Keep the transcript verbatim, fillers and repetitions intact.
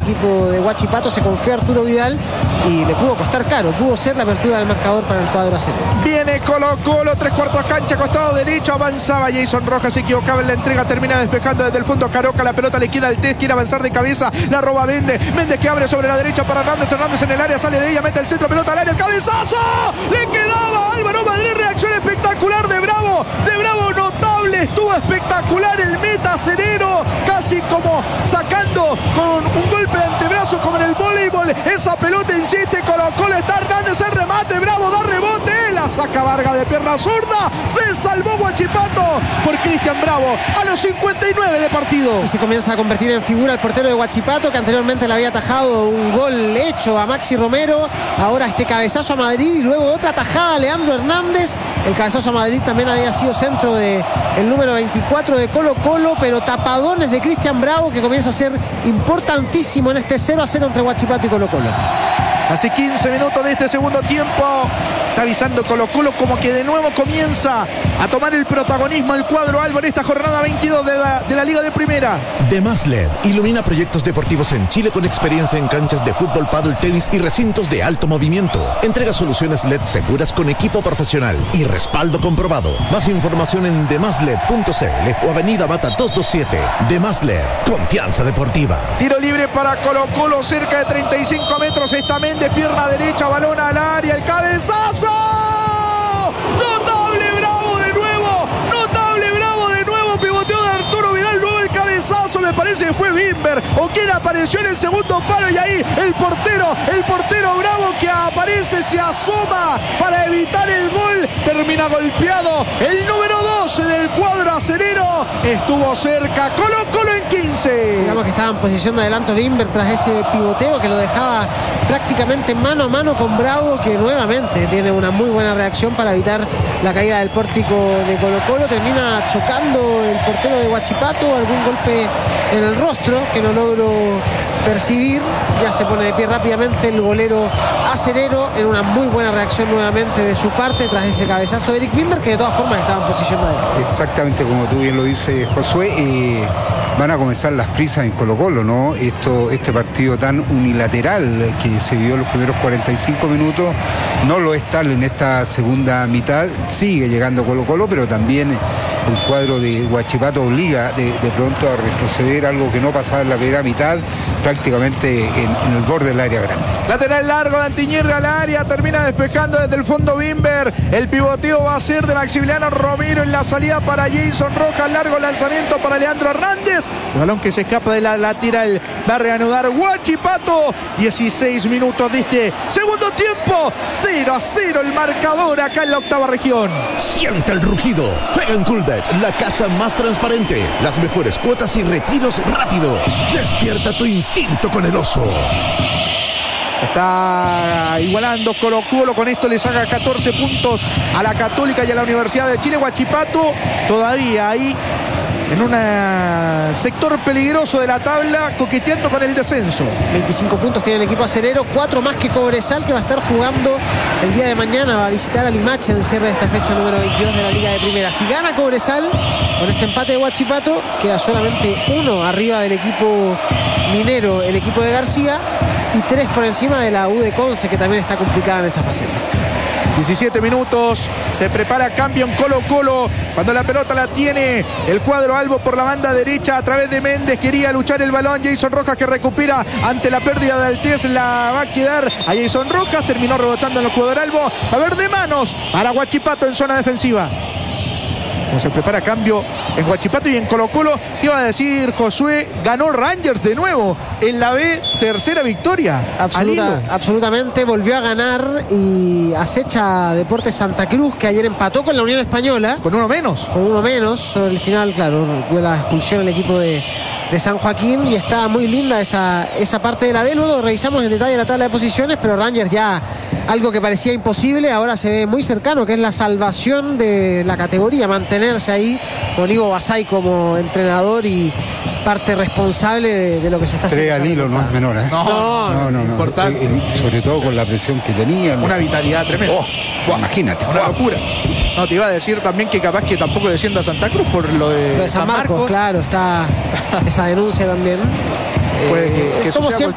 equipo de Huachipato, se confió a Arturo Vidal y le pudo costar caro, pudo ser la apertura del marcador para el cuadro acerero. Viene Colo Colo, tres cuartos cancha, costado derecho, avanzaba Jason Rojas, se equivocaba en la entrega, termina despejando desde el fondo Caroca, la pelota le queda al Test, quiere avanzar de cabeza, la roba Méndez, Méndez que abre sobre la derecha para Hernández, Hernández en el área, sale de ella, mete el centro, pelota al área, el cabezazo, le quedaba Álvaro Madrid, reacción espectacular de Bravo, de Bravo notable, estuvo espectacular el meta acerero, casi como sacando con un golpe de antebrazo como en el voleibol, esa pelota insiste, Colo Colo, está Hernández, el remate, Bravo da rebote, la saca Vargas de pierna zurda, se salvó Huachipato por Cristian Bravo a los cincuenta y nueve de partido. Y se comienza a convertir en figura el portero de Huachipato, que anteriormente le había atajado un gol hecho a Maxi Romero, ahora este cabezazo a Madrid y luego otra tajada a Leandro Hernández. El cabezazo a Madrid también había sido centro de el número veinticuatro de Colo Colo, pero tapadones de Cristian Bravo, que comienza a ser importantísimo en este cero a cero entre Huachipato y Colo Colo. Hace quince minutos de este segundo tiempo. Está avisando Colo Colo como que de nuevo comienza a tomar el protagonismo el cuadro albo en esta jornada veintidós de la, de la Liga de Primera. Demás L E D ilumina proyectos deportivos en Chile con experiencia en canchas de fútbol, pádel, tenis y recintos de alto movimiento. Entrega soluciones L E D seguras con equipo profesional y respaldo comprobado. Más información en demasLed punto cl o Avenida Mata doscientos veintisiete. Demás L E D, confianza deportiva. Tiro libre para Colo Colo, cerca de treinta y cinco metros. Está Méndez, pierna derecha, balón al área, el cabezazo. Notable Bravo de nuevo, notable Bravo de nuevo, pivoteo de Arturo Vidal, luego el cabezazo, me parece que fue Bimber o quien apareció en el segundo palo, y ahí el portero, el portero Bravo que aparece, se asoma para evitar el gol, termina golpeado el número doce del cuadro acerero, estuvo cerca, Colo Colo en quince. Digamos que estaba en posición de adelanto Bimber tras ese pivoteo que lo dejaba prácticamente mano a mano con Bravo, que nuevamente tiene una muy buena reacción para evitar la caída del pórtico de Colo Colo. Termina chocando el portero de Huachipato, algún golpe en el rostro que no logro percibir. Ya se pone de pie rápidamente el golero acerero en una muy buena reacción nuevamente de su parte tras ese cabezazo de Eric Bimber, que de todas formas estaba en posición de adelante. Exactamente como tú bien lo dices, Josué, eh, van a comenzar las prisas en Colo Colo, ¿no? Esto, este partido tan unilateral que se vivió los primeros cuarenta y cinco minutos, no lo es tal en esta segunda mitad. Sigue llegando Colo Colo, pero también el cuadro de Huachipato obliga de, de pronto a retroceder, algo que no pasaba en la primera mitad, prácticamente en, en el borde del área grande. Lateral largo de Antiñerga al área, termina despejando desde el fondo Bimber, el pivoteo va a ser de Maximiliano Romero en la salida para Jason Rojas, largo lanzamiento para Leandro Hernández, el balón que se escapa de la lateral, va a reanudar Huachipato, dieciséis minutos de este segundo tiempo, cero a cero el marcador acá en la octava región. Siente el rugido, juega en Coolbet, la casa más transparente, las mejores cuotas y retiros rápidos. Despierta tu instinto con el oso. Está igualando Colo Colo, con esto le saca catorce puntos a la Católica y a la Universidad de Chile. Huachipato todavía ahí en un sector peligroso de la tabla, coqueteando con el descenso. veinticinco puntos tiene el equipo acerero, cuatro más que Cobresal, que va a estar jugando el día de mañana, va a visitar a Limache en el cierre de esta fecha número veintidós de la Liga de Primera. Si gana Cobresal con este empate de Huachipato, queda solamente uno arriba del equipo minero, el equipo de García, y tres por encima de la U de Conce, que también está complicada en esa faceta. diecisiete minutos, se prepara cambio en Colo Colo, cuando la pelota la tiene el cuadro albo por la banda derecha a través de Méndez, quería luchar el balón, Jason Rojas que recupera ante la pérdida de Altés, la va a quedar a Jason Rojas, terminó rebotando en el jugador albo, va a haber de manos para Huachipato en zona defensiva. Como se prepara cambio en Huachipato y en Colo Colo, ¿qué iba a decir Josué? Ganó Rangers de nuevo en la B, tercera victoria. Absoluta, absolutamente, volvió a ganar y acecha Deportes Santa Cruz, que ayer empató con la Unión Española. Con uno menos. Con uno menos, sobre el final, claro, dio la expulsión el equipo de, de San Joaquín, y está muy linda esa, esa parte de la B. Luego revisamos en detalle la tabla de posiciones, pero Rangers ya, algo que parecía imposible, ahora se ve muy cercano, que es la salvación de la categoría, mantenerse ahí con Ivo Basay como entrenador y parte responsable de, de lo que se está haciendo. Tres al hilo no es menor, ¿eh? No, no, no, no, importante. Eh, eh, sobre todo con la presión que tenían. Una vitalidad tremenda. Oh, imagínate. Una Wow. locura. No, te iba a decir también que capaz que tampoco descienda a Santa Cruz por lo de, Lo de San, San Marcos, Marcos, claro, está esa denuncia también. Puede que, eh, que es como siempre